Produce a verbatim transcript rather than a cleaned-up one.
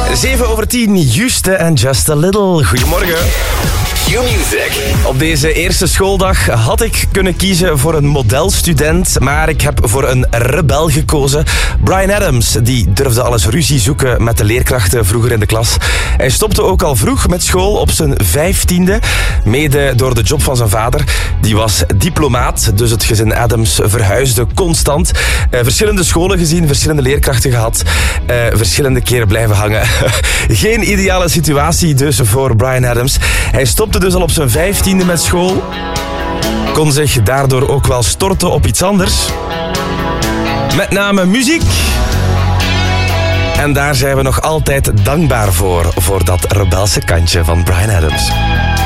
zeven over tien, Juste en Just a Little. Goedemorgen. Q-Music. Op deze eerste schooldag had ik kunnen kiezen voor een modelstudent, maar ik heb voor een rebel gekozen. Bryan Adams, die durfde alles ruzie zoeken met de leerkrachten vroeger in de klas. Hij stopte ook al vroeg met school op zijn vijftiende, mede door de job van zijn vader. Die was diplomaat, dus het gezin Adams verhuisde constant. Uh, verschillende scholen gezien, verschillende leerkrachten gehad, uh, verschillende keren blijven hangen. Geen ideale situatie dus voor Bryan Adams. Hij stopte dus al op zijn vijftiende met school. Kon zich daardoor ook wel storten op iets anders. Met name muziek. En daar zijn we nog altijd dankbaar voor. Voor dat rebelse kantje van Bryan Adams.